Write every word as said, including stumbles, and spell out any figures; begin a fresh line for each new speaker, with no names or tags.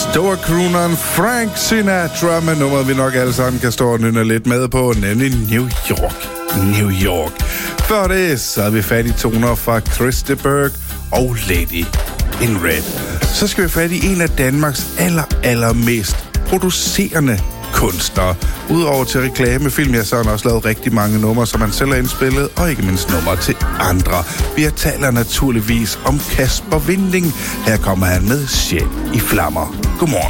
Storkrooneren Frank Sinatra med nummeret, vi nok alle sammen kan stå og nynne lidt med på, nemlig New York. New York. Før det, så havde vi fat i toner fra Chris de Burgh og Lady in Red. Så skal vi fat i en af Danmarks aller, allermest producerende kunstnere. Udover til reklamefilm, ja, så har han også lavet rigtig mange numre, som han selv har indspillet, og ikke mindst numre til andre. Vi taler naturligvis om Kasper Winding. Her kommer han med Sjæl i flammer. Godmorgen.